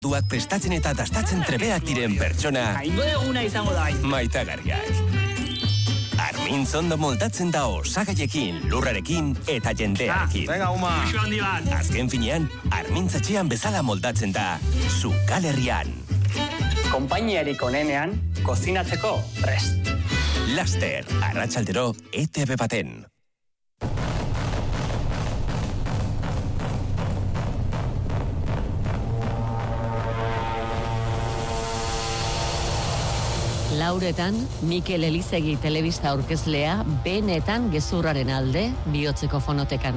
Duak prestatzen eta dastatzen trebeak diren pertsona Aingo eguna izango da maitagarriak. Armintz ondo moldatzen da osagaiekin, lurrarekin eta jendearekin. Venga, Uma. Azken finean, Armintz etxean bezala moldatzen da Zukalerrian. Konpainiarik onenean, kozinatzeko prest. Laster, arratsaldero, ETV baten. Lauretan, Mikel Elizegi telebista aurkezlea benetan gezurraren alde bihotzeko fonotekan.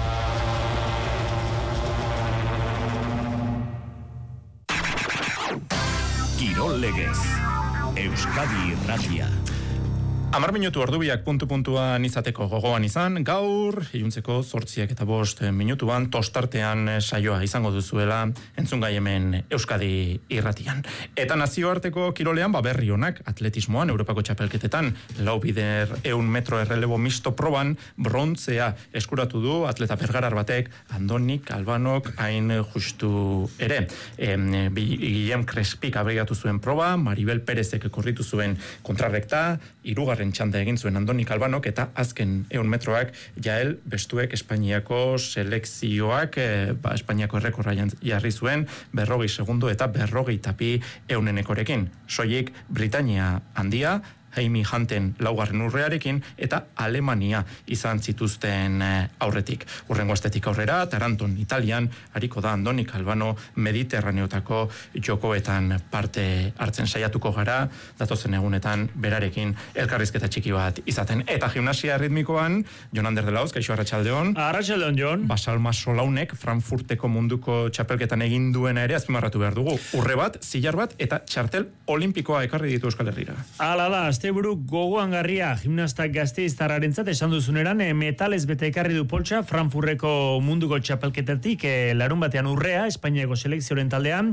Kirol legez, Euskadi Irratia. 10 minutu ordubiak puntuan izateko gogoan izan, gaur, iluntzeko 8:05 minutuan, tostartean saioa izango duzuela, entzungai hemen Euskadi Irratian. Eta nazioarteko kirolean, berri honak, atletismoan, Europako txapelketetan, 4 bider 100 metro errelebo misto proban, brontzea eskuratu du, atleta bergarar batek, Andonik, Albanok, hain justu ere. Guillem Crespik abrigatu zuen proba, Maribel Perezek korritu zuen kontrarrekta, hirugarren txanda egin zuen Andonik Albanok, eta azken 100 metroak Jael Bestuek Espainiako selekzioak Espainiako errekorra jarri zuen 40 segundo eta 40 eunenekorekin. Soilik Britania handia, Jaime Hunten laugarren urrearekin eta Alemania izan zituzten aurretik. Urrengo astetik aurrera, Taranton, Italian, hariko da Andonik Albano Mediterraneotako jokoetan parte hartzen saiatuko gara, datozen egunetan berarekin elkarrizketa txiki bat izaten. Eta gimnasia ritmikoan, Jon Ander de Laoz, kaixo arratsaldeon. Arratsaldeon, Jon. Basalma Solaunek Frankfurteko munduko txapelketan egin duena ere azpimarratu behar dugu. Urre bat, zilar bat eta txartel olimpikoa ekarri ditu Euskal Herrira. Hala da, asteburu gogoan garria gimnastak Gasteiztarrarentzat esan duzuneran metalez bete ekarri du poltsa Frankfurteko munduko txapelketetik larun batean urrea Espainiako selekzioaren taldean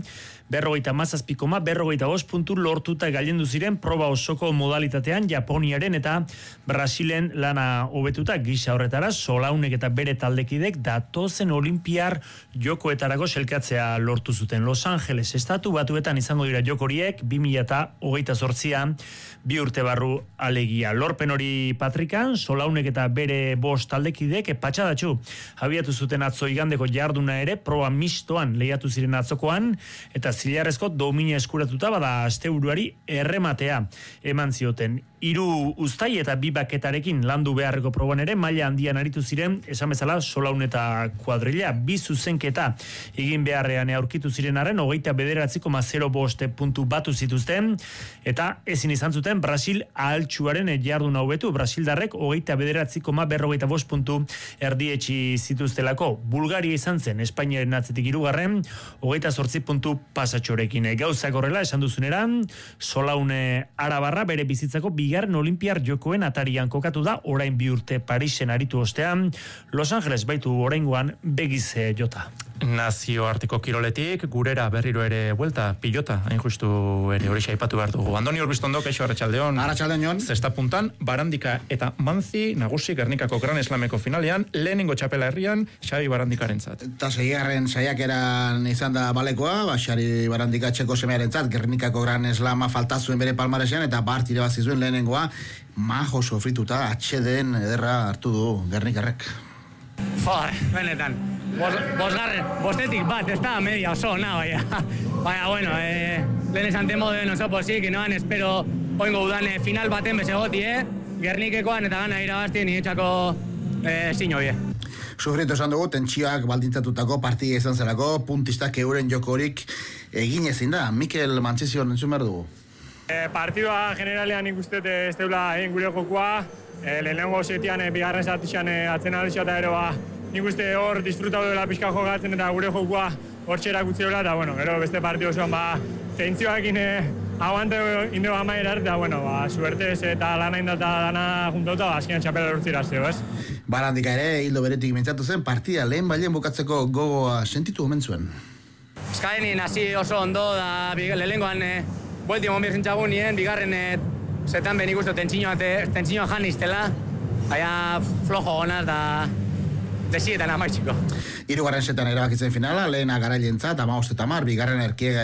57,45 puntu lortuta gailendu ziren proba osoko modalitatean Japoniaren eta Brasilen lana hobetuta gisa horretara Solaunek eta bere taldekidek datozen olimpiar jokoetarako selkatzea lortu zuten. Los Angeles estatu batuetan izango dira jokoriek 2028an 2 urte barru alegia. Lorpen hori Patrikan, Solaunek eta bere 5 taldekidek patxadatxu abiatu zuten atzo igandeko jarduna ere proba mistoan lehiatu ziren atzokoan eta zilarrezko domina eskuratuta bada asteburuari errematea eman zioten. 3 uztai eta 2 baketarekin landu beharreko proban ere maila handian aritu ziren, esan bezala Solaun eta kuadrilla 2 zuzenketa egin beharrean aurkitu ziren arren 29,05 puntu batu zituzten eta ezin izan zuten Brasil ahaltsuaren jarduna hobetu. Brasildarrek 29,45 puntu erdietsi zituztelako. Bulgaria izan zen Espainiaren atzetik 2. 28 puntu pasatxorekin. Gauzak horrela esan duzuneran, Solaune arabarra bere bizitzako 2. olimpiar jokoen atarian kokatu da, orain 2 urte Parisen aritu ostean, Los Angeles baitu oraingoan begiz jota. Nazioarteko kiroletik, gurera berriro ere buelta, pilota, hain justu ere hori aipatu behar dugu. Andoni Urbistondo, kaixo arratsaldeon. Arratsaldeon, Jon. Zesta puntan, Barandika eta Manzi, nagusi Gernikako Gran Eslameko finalean, lehenengo txapela herrian, Xabi Barandikarentzat. Eta 6. saiakeran izan da balekoa, Xabi Barandika txeko semearentzat, Gernikako Gran Eslama faltazuen bere palmaresean, eta bart irabazi zuen lehenengoa, majo sofrituta, atxeden ederra hartu du Gernikarrek. Benetan. Bostetik bat, ez da media oso, baina, bueno, lehen esan temo de oso posik, noan espero oingo udan final baten bezegoti, Gernikekoan eta gana irabazti nietxako zino bie. Sufritu esan dugu, tentsioak baldintzatutako partida izan zelako, puntistak euren jokorik egin ezin da. Mikel Mantzizion entzun behar dugu. Partidua generalean ikusten ez deula egin gure jokoa, lehenengo setian, bigarren zatixan atzen aldizia eta ero nik uste hor disfrutatu dela pixka jokatzen eta gure jokoa hor txerak utzi dela, eta bueno, gero beste partidu osoan tentzioakin aguante indego amairar, eta bueno, suertez eta lana indata dana juntauta, azkenean txapela lortzira zeo, ez? Barandika ere, hildo beretik mintzatu zen, partida lehen bailen bukatzeko gogoa sentitu omen zuen. Eskaini hasi oso ondo, da lehengoan buelti eman birtzintzagun nien, bigarren zetan ben ikustu tentzinoa jan iztela, baina flojo gonaz da desietan amaitxiko. Hirugarren setan erabakitzen finala, lehena garailentzat, 15-10, bigarren erkiega